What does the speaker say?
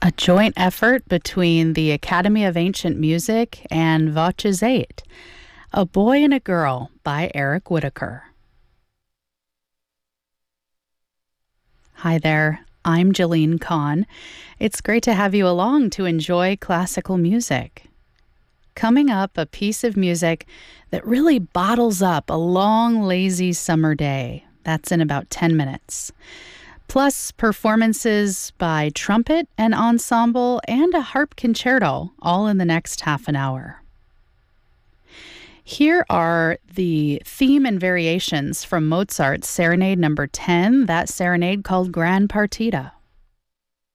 a joint effort between the Academy of Ancient Music and Voces 8, A Boy and a Girl by Eric Whitacre. Hi there, I'm Jillian Kahn. It's great to have you along to enjoy classical music. Coming up, a piece of music that really bottles up a long, lazy summer day. That's in about 10 minutes. Plus performances by trumpet and ensemble and a harp concerto, all in the next half an hour. Here are the theme and variations from Mozart's Serenade No. 10, that serenade called Gran Partita.